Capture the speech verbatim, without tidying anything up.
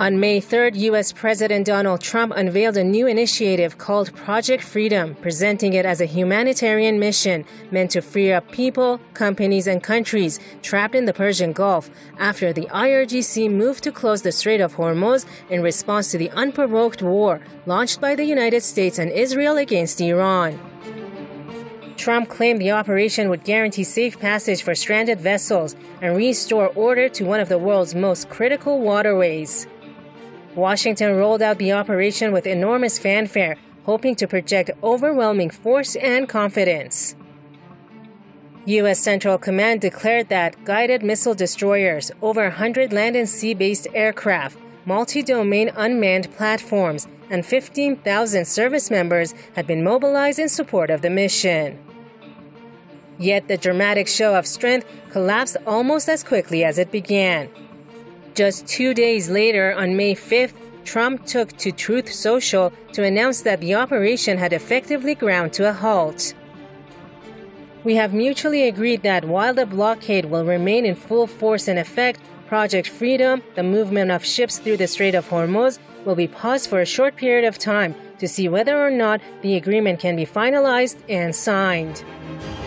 On May third, U S President Donald Trump unveiled a new initiative called Project Freedom, presenting it as a humanitarian mission meant to free up people, companies, and countries trapped in the Persian Gulf after the I R G C moved to close the Strait of Hormuz in response to the unprovoked war launched by the United States and Israel against Iran. Trump claimed the operation would guarantee safe passage for stranded vessels and restore order to one of the world's most critical waterways. Washington rolled out the operation with enormous fanfare, hoping to project overwhelming force and confidence. U S Central Command declared that guided missile destroyers, over one hundred land and sea-based aircraft, multi-domain unmanned platforms, and fifteen thousand service members had been mobilized in support of the mission. Yet the dramatic show of strength collapsed almost as quickly as it began. Just two days later, on May fifth, Trump took to Truth Social to announce that the operation had effectively ground to a halt. "We have mutually agreed that while the blockade will remain in full force and effect, Project Freedom, the movement of ships through the Strait of Hormuz, will be paused for a short period of time to see whether or not the agreement can be finalized and signed."